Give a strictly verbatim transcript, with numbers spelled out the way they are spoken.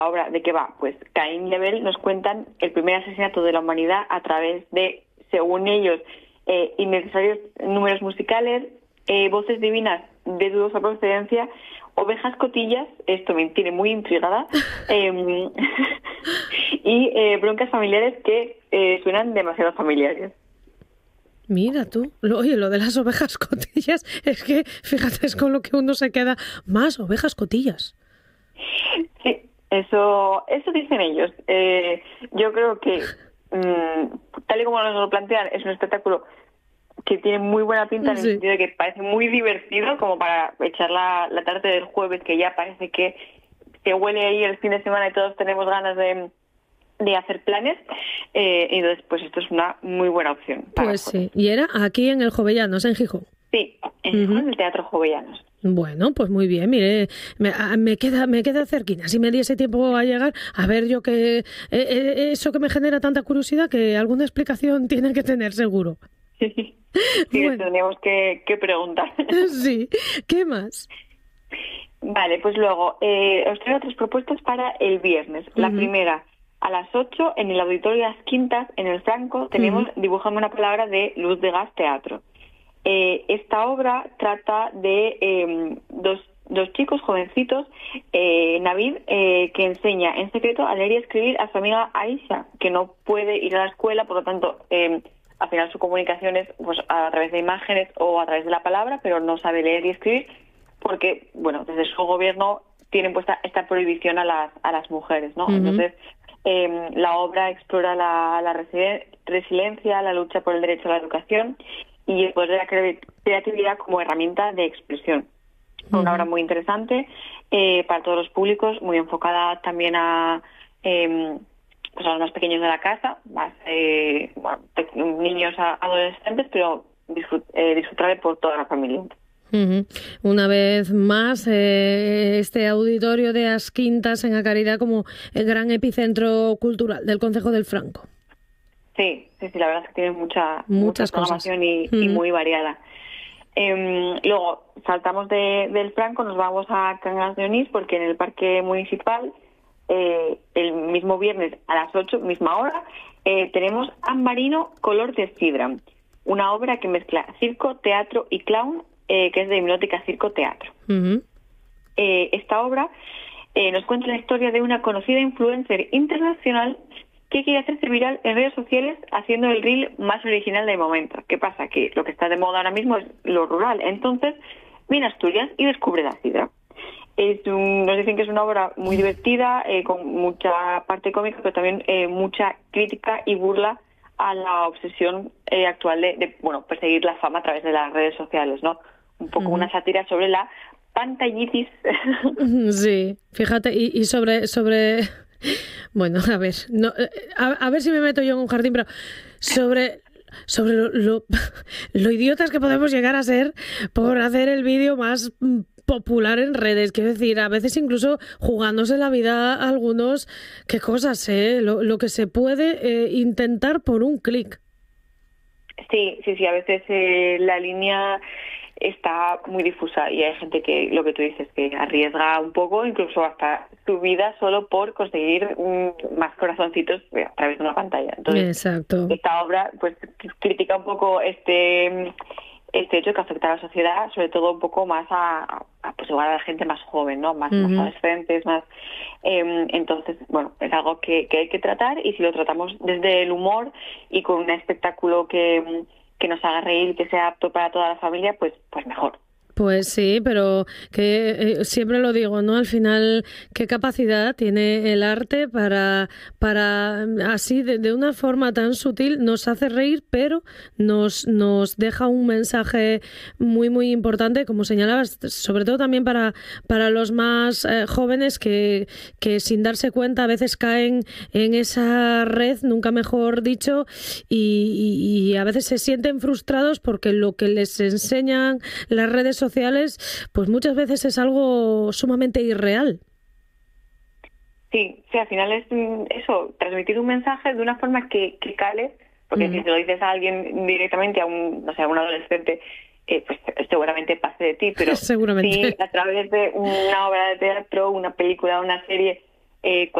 obra, ¿de qué va? Pues Caín y Abel nos cuentan el primer asesinato de la humanidad a través de, según ellos, eh, innecesarios números musicales, eh, voces divinas de dudosa procedencia, ovejas cotillas, esto me tiene muy intrigada, eh, y eh, broncas familiares que eh, suenan demasiado familiares. Mira tú, lo, oye, lo de las ovejas cotillas, es que, fíjate, es con lo que uno se queda, más ovejas cotillas. Sí, eso eso dicen ellos. Eh, yo creo que, mmm, tal y como nos lo plantean, es un espectáculo que tiene muy buena pinta en el Sí. sentido de que parece muy divertido, como para echar la, la tarde del jueves, que ya parece que se huele ahí el fin de semana y todos tenemos ganas de, de hacer planes. Eh, y entonces, pues esto es una muy buena opción. Pues sí, y era aquí en el Jovellanos, en Gijón. Sí, en Uh-huh. el Teatro Jovellanos. Bueno, pues muy bien, mire, me, a, me queda me queda cerquina. Si me diese tiempo a llegar, a ver yo que eh, eh, eso que me genera tanta curiosidad, que alguna explicación tiene que tener seguro. Sí, Bueno. tendríamos que, que preguntar. Sí, ¿qué más? Vale, pues luego, eh, os traigo tres propuestas para el viernes. La Uh-huh. primera, a las ocho, en el Auditorio Las Quintas, en el Franco, tenemos Uh-huh. Dibújame una palabra de Luz de Gas Teatro. Eh, esta obra trata de eh, dos, dos chicos jovencitos, eh, Navid, eh, que enseña en secreto a leer y escribir a su amiga Aisha, que no puede ir a la escuela, por lo tanto, eh, al final su comunicación es pues, a través de imágenes o a través de la palabra, pero no sabe leer y escribir, porque, bueno, desde su gobierno tienen puesta esta prohibición a las, a las mujeres, ¿no? Uh-huh. Entonces, eh, la obra explora la, la resili- resiliencia, la lucha por el derecho a la educación y el poder de la cre- creatividad como herramienta de expresión. Uh-huh. Una obra muy interesante eh, para todos los públicos, muy enfocada también a, eh, pues a los más pequeños de la casa, más eh, bueno, niños a adolescentes, pero disfrut- eh, disfrutable por toda la familia. Uh-huh. Una vez más, eh, este auditorio de As Quintas en A Caridad como el gran epicentro cultural del Concejo del Franco. Sí, sí, sí, la verdad es que tiene mucha, Muchas mucha programación y, uh-huh. y muy variada. Eh, luego saltamos de, del Franco, nos vamos a Cangas de Onís, porque en el Parque Municipal, eh, el mismo viernes a las ocho, misma hora, eh, tenemos Ambarino Color de Sidra, una obra que mezcla circo, teatro y clown, eh, que es de Hipnótica Circo Teatro. Uh-huh. Eh, esta obra eh, nos cuenta la historia de una conocida influencer internacional que quiere hacerse viral en redes sociales haciendo el reel más original del momento. ¿Qué pasa? Que lo que está de moda ahora mismo es lo rural. Entonces, viene a Asturias y descubre la sidra. Es un, nos dicen que es una obra muy divertida, eh, con mucha parte cómica, pero también eh, mucha crítica y burla a la obsesión eh, actual de, de, bueno, perseguir la fama a través de las redes sociales, ¿no? Un poco uh-huh. una sátira sobre la pantallitis. Sí, fíjate, y, y sobre... sobre... Bueno, a ver, no, a, a ver si me meto yo en un jardín, pero sobre, sobre lo, lo, lo idiotas que podemos llegar a ser por hacer el vídeo más popular en redes. Quiero decir, a veces incluso jugándose la vida a algunos, qué cosas, ¿eh? Lo, lo que se puede eh, intentar por un clic. Sí, sí, sí, a veces eh, la línea está muy difusa y hay gente que, lo que tú dices, que arriesga un poco, incluso hasta su vida solo por conseguir um, más corazoncitos a través de una pantalla. Entonces, exacto. Esta obra pues critica un poco este este hecho que afecta a la sociedad, sobre todo un poco más a, a pues igual a la gente más joven, ¿no? Más, uh-huh. más adolescentes, más eh, entonces, bueno, es algo que, que hay que tratar, y si lo tratamos desde el humor y con un espectáculo que que nos haga reír, que sea apto para toda la familia, pues pues mejor. Pues sí, pero que eh, siempre lo digo, ¿no? Al final, ¿qué capacidad tiene el arte para, para así, de, de una forma tan sutil, nos hace reír, pero nos, nos deja un mensaje muy, muy importante, como señalabas, sobre todo también para, para los más eh, jóvenes que, que sin darse cuenta a veces caen en esa red, nunca mejor dicho, y, y, y a veces se sienten frustrados porque lo que les enseñan las redes sociales sociales, pues muchas veces es algo sumamente irreal. Sí, sí, al final es eso, transmitir un mensaje de una forma que, que cale, porque mm. si se lo dices a alguien directamente, a un, no sé, a un adolescente, eh, pues seguramente pase de ti, pero seguramente. sí a través de una obra de teatro, una película, una serie, eh,